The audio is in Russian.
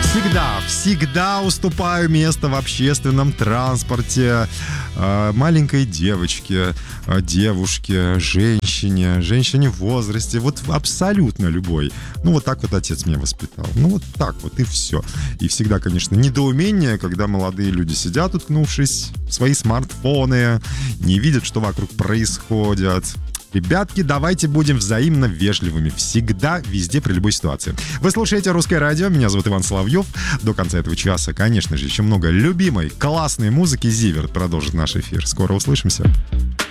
Всегда уступаю место в общественном транспорте маленькой девочке, девушке, женщине в возрасте, вот абсолютно любой. Ну, вот так вот отец меня воспитал. Ну, вот так вот, и все. И всегда, конечно, недоумение, когда молодые люди сидят, уткнувшись в свои смартфоны, не видят, что вокруг происходит. Ребятки, давайте будем взаимно вежливыми. Всегда, везде, при любой ситуации. Вы слушаете «Русское радио». Меня зовут Иван Соловьев. До конца этого часа, конечно же, еще много любимой, классной музыки. Зиверт продолжит наш эфир. Скоро услышимся.